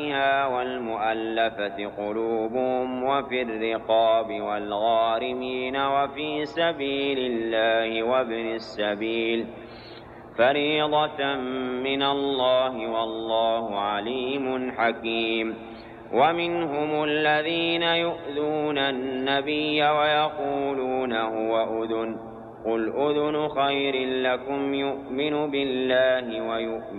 والمؤلفة قلوبهم وفي الرقاب والغارمين وفي سبيل الله وابن السبيل فريضة من الله والله عليم حكيم. ومنهم الذين يؤذون النبي ويقولون هو أذن قل أذن خير لكم يؤمن بالله ويؤمن